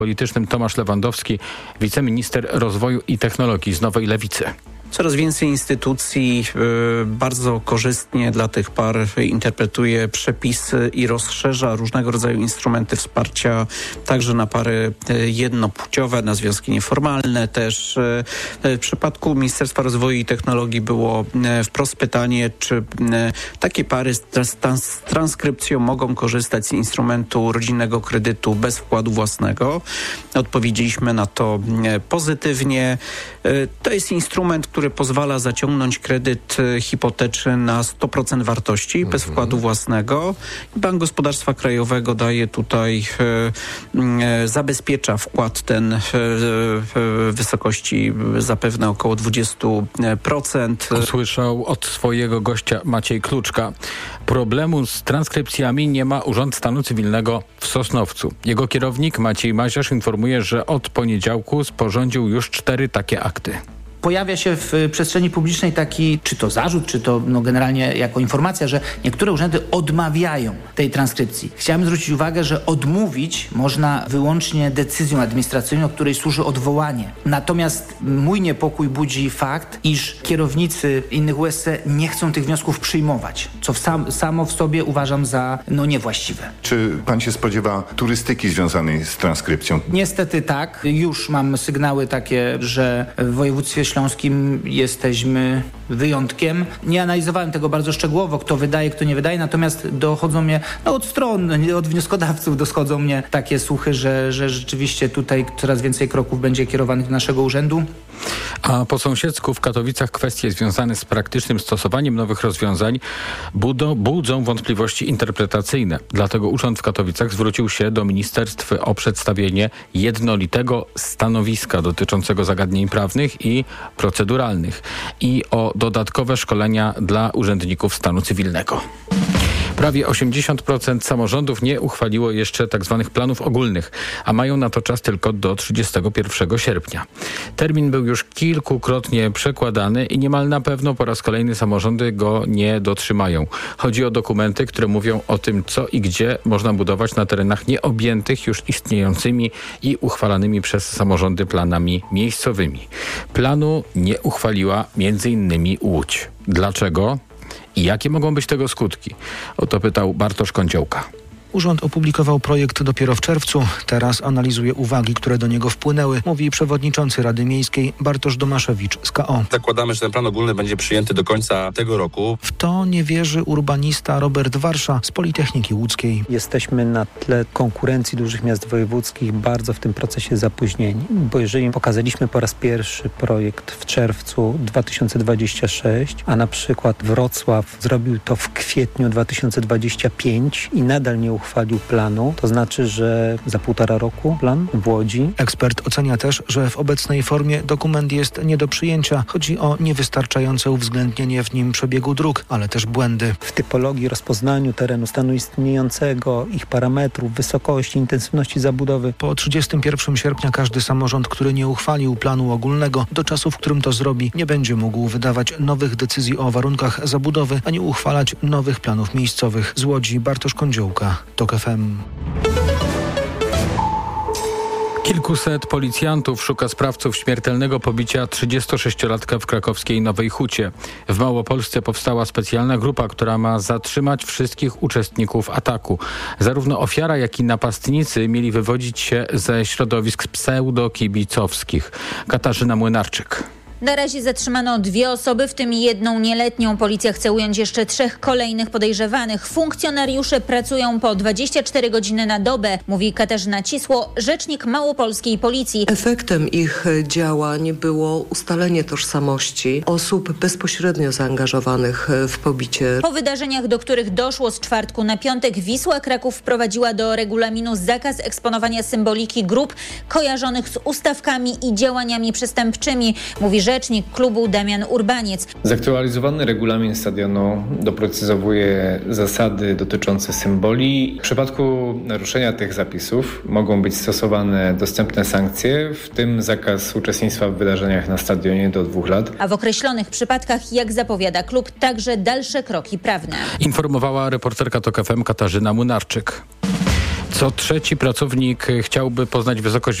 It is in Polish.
politycznym Tomasz Lewandowski, wiceminister rozwoju i technologii z Nowej Lewicy. Coraz więcej instytucji bardzo korzystnie dla tych par interpretuje przepisy i rozszerza różnego rodzaju instrumenty wsparcia także na pary jednopłciowe, na związki nieformalne. Też w przypadku Ministerstwa Rozwoju i Technologii było wprost pytanie, czy takie pary z transkrypcją mogą korzystać z instrumentu rodzinnego kredytu bez wkładu własnego. Odpowiedzieliśmy na to pozytywnie. To jest instrument, który pozwala zaciągnąć kredyt hipoteczny na 100% wartości bez wkładu własnego. Bank Gospodarstwa Krajowego daje tutaj, zabezpiecza wkład ten w wysokości zapewne około 20%. Usłyszał od swojego gościa Maciej Kluczka. Problemu z transkrypcjami nie ma Urząd Stanu Cywilnego w Sosnowcu. Jego kierownik Maciej Maziarz informuje, że od poniedziałku sporządził już 4 takie akty. Pojawia się w przestrzeni publicznej taki, czy to zarzut, czy to generalnie jako informacja, że niektóre urzędy odmawiają tej transkrypcji. Chciałem zwrócić uwagę, że odmówić można wyłącznie decyzją administracyjną, której służy odwołanie. Natomiast mój niepokój budzi fakt, iż kierownicy innych USC nie chcą tych wniosków przyjmować, co samo w sobie uważam za niewłaściwe. Czy pan się spodziewa turystyki związanej z transkrypcją? Niestety tak. Już mam sygnały takie, że w województwie śląskim jesteśmy wyjątkiem. Nie analizowałem tego bardzo szczegółowo, kto wydaje, kto nie wydaje, natomiast dochodzą mnie, od stron, od wnioskodawców dochodzą mnie takie słuchy, że rzeczywiście tutaj coraz więcej kroków będzie kierowanych do naszego urzędu. A po sąsiedzku w Katowicach kwestie związane z praktycznym stosowaniem nowych rozwiązań budzą wątpliwości interpretacyjne. Dlatego urząd w Katowicach zwrócił się do ministerstw o przedstawienie jednolitego stanowiska dotyczącego zagadnień prawnych i proceduralnych i o dodatkowe szkolenia dla urzędników stanu cywilnego. Prawie 80% samorządów nie uchwaliło jeszcze tzw. planów ogólnych, a mają na to czas tylko do 31 sierpnia. Termin był już kilkukrotnie przekładany i niemal na pewno po raz kolejny samorządy go nie dotrzymają. Chodzi o dokumenty, które mówią o tym, co i gdzie można budować na terenach nieobjętych już istniejącymi i uchwalanymi przez samorządy planami miejscowymi. Planu nie uchwaliła m.in. Łódź. Dlaczego? I jakie mogą być tego skutki? O to pytał Bartosz Kądziołka. Urząd opublikował projekt dopiero w czerwcu. Teraz analizuje uwagi, które do niego wpłynęły, mówi przewodniczący Rady Miejskiej Bartosz Domaszewicz z KO. Zakładamy, że ten plan ogólny będzie przyjęty do końca tego roku. W to nie wierzy urbanista Robert Warsza z Politechniki Łódzkiej. Jesteśmy na tle konkurencji dużych miast wojewódzkich bardzo w tym procesie zapóźnieni, bo jeżeli pokazaliśmy po raz pierwszy projekt w czerwcu 2026, a na przykład Wrocław zrobił to w kwietniu 2025 i nadal nie uchwalił planu, to znaczy, że za 1,5 roku plan w Łodzi. Ekspert ocenia też, że w obecnej formie dokument jest nie do przyjęcia. Chodzi o niewystarczające uwzględnienie w nim przebiegu dróg, ale też błędy. W typologii, rozpoznaniu terenu, stanu istniejącego, ich parametrów, wysokości, intensywności zabudowy. Po 31 sierpnia każdy samorząd, który nie uchwalił planu ogólnego, do czasu, w którym to zrobi, nie będzie mógł wydawać nowych decyzji o warunkach zabudowy, ani uchwalać nowych planów miejscowych. Z Łodzi Bartosz Kądziołka, TOK FM. Kilkuset policjantów szuka sprawców śmiertelnego pobicia 36-latka w krakowskiej Nowej Hucie. W Małopolsce powstała specjalna grupa, która ma zatrzymać wszystkich uczestników ataku. Zarówno ofiara, jak i napastnicy mieli wywodzić się ze środowisk pseudokibicowskich. Katarzyna Młynarczyk. Na razie zatrzymano 2 osoby, w tym 1 nieletnią. Policja chce ująć jeszcze 3 kolejnych podejrzewanych. Funkcjonariusze pracują po 24 godziny na dobę, mówi Katarzyna Cisło, rzecznik małopolskiej policji. Efektem ich działań było ustalenie tożsamości osób bezpośrednio zaangażowanych w pobicie. Po wydarzeniach, do których doszło z czwartku na piątek, Wisła Kraków wprowadziła do regulaminu zakaz eksponowania symboliki grup kojarzonych z ustawkami i działaniami przestępczymi, mówi rzecznik klubu Damian Urbaniec. Zaktualizowany regulamin stadionu doprecyzowuje zasady dotyczące symboli. W przypadku naruszenia tych zapisów mogą być stosowane dostępne sankcje, w tym zakaz uczestnictwa w wydarzeniach na stadionie do 2 lat. A w określonych przypadkach, jak zapowiada klub, także dalsze kroki prawne. Informowała reporterka TOK FM Katarzyna Młynarczyk. Co trzeci pracownik chciałby poznać wysokość